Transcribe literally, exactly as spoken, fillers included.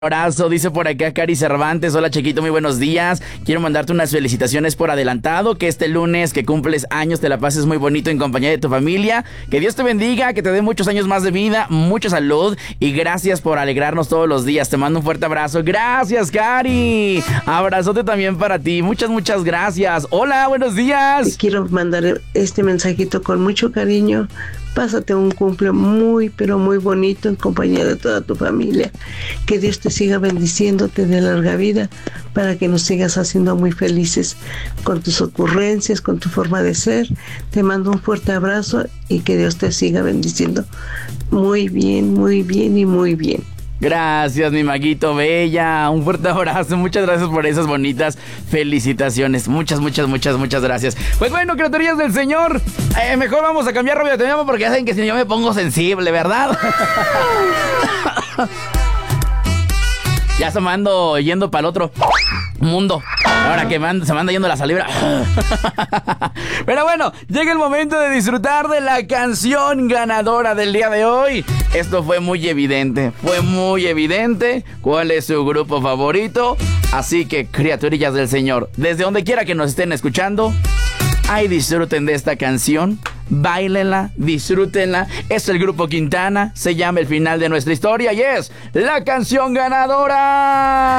Abrazo, dice por acá Cari Cervantes. Hola Chiquito, muy buenos días. Quiero mandarte unas felicitaciones por adelantado. Que este lunes que cumples años te la pases muy bonito en compañía de tu familia. Que Dios te bendiga, que te dé muchos años más de vida, mucha salud. Y gracias por alegrarnos todos los días. Te mando un fuerte abrazo. Gracias, Cari. Abrazote también para ti. Muchas, muchas gracias. Hola, buenos días. Te quiero mandar este mensajito con mucho cariño. Pásate un cumple muy, pero muy bonito en compañía de toda tu familia. Que Dios te siga bendiciendo, te dé larga vida para que nos sigas haciendo muy felices con tus ocurrencias, con tu forma de ser. Te mando un fuerte abrazo y que Dios te siga bendiciendo muy bien, muy bien y muy bien. Gracias, mi maguito bella. Un fuerte abrazo. Muchas gracias por esas bonitas felicitaciones. Muchas, muchas, muchas, muchas gracias. Pues bueno, criaturillas del Señor. Eh, mejor vamos a cambiar rápido de tema porque ya saben que si no yo me pongo sensible, ¿verdad? Ya se me ando yendo para el otro mundo. Ahora que me se me anda yendo la saliva. Pero bueno, llega el momento de disfrutar de la canción ganadora del día de hoy. Esto fue muy evidente, fue muy evidente cuál es su grupo favorito. Así que, criaturillas del Señor, desde donde quiera que nos estén escuchando, ay, disfruten de esta canción. Báilenla, disfrútenla. Es el grupo Quintana, se llama El Final de Nuestra Historia y es la canción ganadora.